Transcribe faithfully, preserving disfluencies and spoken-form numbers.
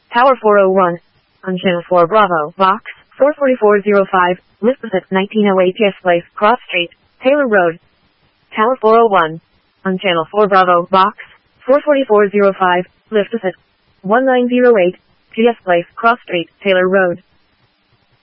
Tower four oh one. On Channel four Bravo, Box four forty-four oh five, Lisbeth nineteen oh eight Yes Place, Cross Street, Taylor Road. Tower four oh one. On Channel four Bravo, Box four forty-four oh five, Lisbeth nineteen oh eight Yes Place, Cross Street, Taylor Road.